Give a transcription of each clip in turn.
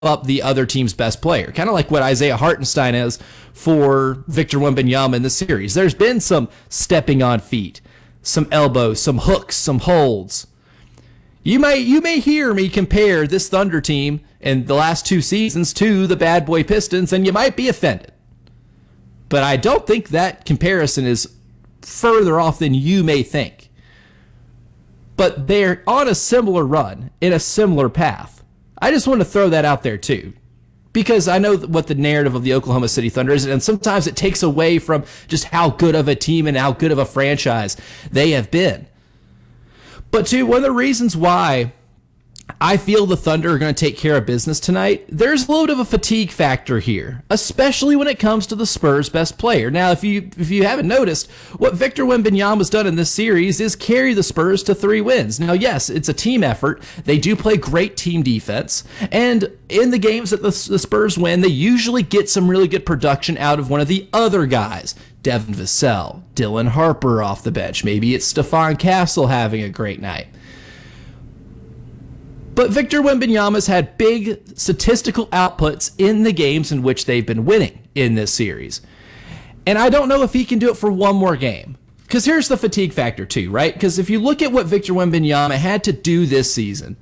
up the other team's best player, kind of like what Isaiah Hartenstein is for Victor Wembanyama in the series. There's been some stepping on feet, some elbows, some hooks, some holds. You may hear me compare this Thunder team in the last 2 seasons to the bad boy Pistons, and you might be offended. But I don't think that comparison is further off than you may think. But they're on a similar run, in a similar path. I just want to throw that out there too, because I know what the narrative of the Oklahoma City Thunder is, and sometimes it takes away from just how good of a team and how good of a franchise they have been. But too, one of the reasons why I feel the Thunder are going to take care of business tonight, there's a little bit of a fatigue factor here, especially when it comes to the Spurs' best player. Now, if you haven't noticed, what Victor Wembanyama's done in this series is carry the Spurs to 3 wins. Now, yes, it's a team effort. They do play great team defense, and in the games that the Spurs win, they usually get some really good production out of one of the other guys. Devin Vassell, Dylan Harper off the bench. Maybe it's Stephon Castle having a great night. But Victor Wembanyama's had big statistical outputs in the games in which they've been winning in this series. And I don't know if he can do it for one more game. Because here's the fatigue factor too, right? Because if you look at what Victor Wembanyama had to do this season,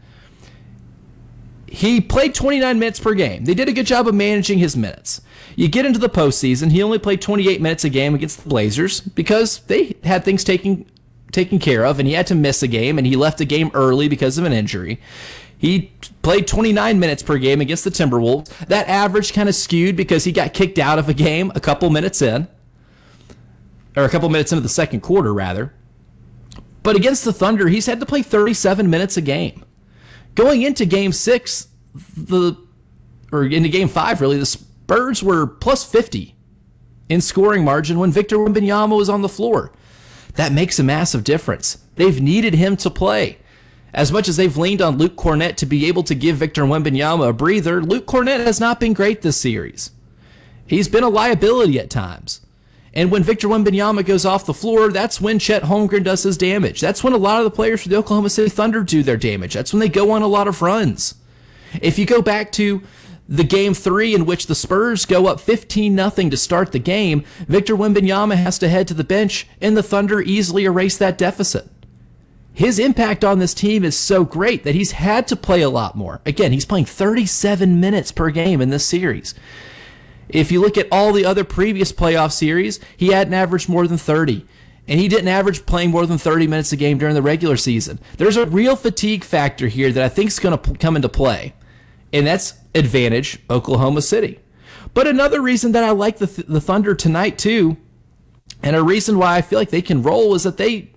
he played 29 minutes per game. They did a good job of managing his minutes. You get into the postseason, he only played 28 minutes a game against the Blazers because they had things taken care of, and he had to miss a game, and he left a game early because of an injury. He played 29 minutes per game against the Timberwolves. That average kind of skewed because he got kicked out of a game a couple minutes in, or a couple minutes into the second quarter, rather. But against the Thunder, he's had to play 37 minutes a game. Going into Game 6, or into Game 5, really, the Spurs were plus 50 in scoring margin when Victor Wembanyama was on the floor. That makes a massive difference. They've needed him to play. As much as they've leaned on Luke Kornet to be able to give Victor Wembanyama a breather, Luke Kornet has not been great this series. He's been a liability at times. And when Victor Wembanyama goes off the floor, that's when Chet Holmgren does his damage. That's when a lot of the players for the Oklahoma City Thunder do their damage. That's when they go on a lot of runs. If you go back to the Game 3 in which the Spurs go up 15-0 to start the game, Victor Wembanyama has to head to the bench, and the Thunder easily erase that deficit. His impact on this team is so great that he's had to play a lot more. Again, he's playing 37 minutes per game in this series. If you look at all the other previous playoff series, he hadn't averaged more than 30. And he didn't average playing more than 30 minutes a game during the regular season. There's a real fatigue factor here that I think is going to come into play. And that's advantage Oklahoma City. But another reason that I like the Thunder tonight too, and a reason why I feel like they can roll, is that they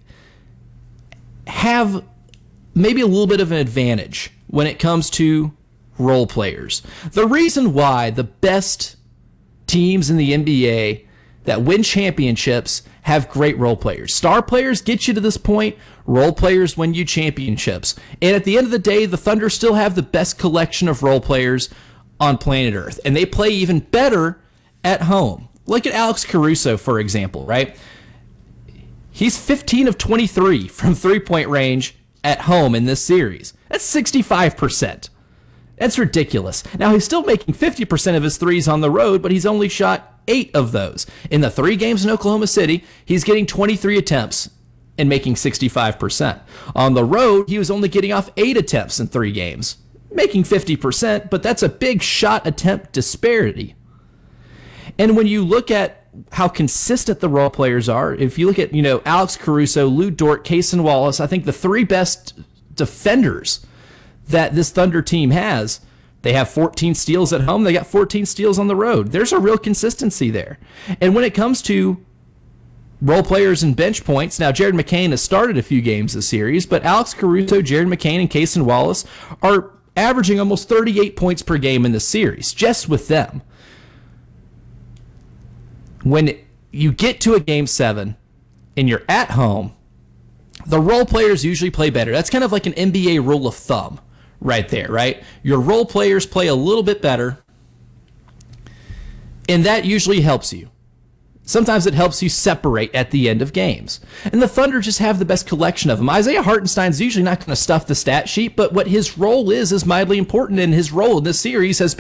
have maybe a little bit of an advantage when it comes to role players. The reason why the best teams in the NBA that win championships have great role players. Star players get you to this point. Role players win you championships. And at the end of the day, the Thunder still have the best collection of role players on planet Earth. And they play even better at home. Look at Alex Caruso, for example, right? He's 15 of 23 from three-point range at home in this series. That's 65%. That's ridiculous. Now, he's still making 50% of his threes on the road, but he's only shot 8 of those. In the 3 games in Oklahoma City, he's getting 23 attempts and making 65%. On the road, he was only getting off 8 attempts in 3 games, making 50%, but that's a big shot attempt disparity. And when you look at how consistent the role players are, if you look at, Alex Caruso, Lou Dort, Cason Wallace, I think the 3 best defenders that this Thunder team has, they have 14 steals at home, they got 14 steals on the road. There's a real consistency there. And when it comes to role players and bench points, now Jared McCain has started a few games this series, but Alex Caruso, Jared McCain, and Cason Wallace are averaging almost 38 points per game in this series, just with them. When you get to a Game 7 and you're at home, the role players usually play better. That's kind of like an NBA rule of thumb right there, right? Your role players play a little bit better, and that usually helps you. Sometimes it helps you separate at the end of games. And the Thunder just have the best collection of them. Isaiah Hartenstein's usually not going to stuff the stat sheet, but what his role is mildly important, and his role in this series has